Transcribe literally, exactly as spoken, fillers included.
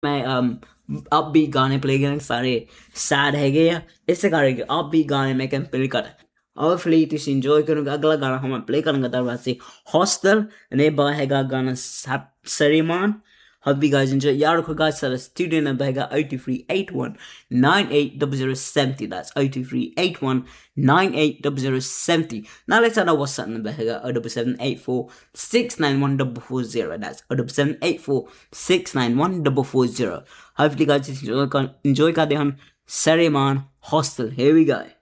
मैं upbeat गाने play करने सारे सैड हैगे आ इस करके upbeat गाने मैं कैन प्ले कर hopefully ਤੁਸੀਂ enjoy ਕਰੋਗੇ ਅਗਲਾ ਗਾਣਾ ਹਮ ਪਲੇ ਕਰਾਂਗਾ ਤੁਹਾਡੇ ਵਾਸਤੇ hostel ਨੇ ਬਾ ਹੈਗਾ ਗਾਣਾ ਸਰੀਮਾਨ hope you guys enjoy यार रखो guys सारा studio number हैगा zero two three eight one nine eight zero zero seven zero that's zero two three eight one nine eight zero zero seven zero now let's know what's that number हैगा zero seven seven eight four six nine one four four zero that's zero seven seven eight four six nine one four four zero hopefully guys enjoy enjoy करते हम सरीमान hostel here we go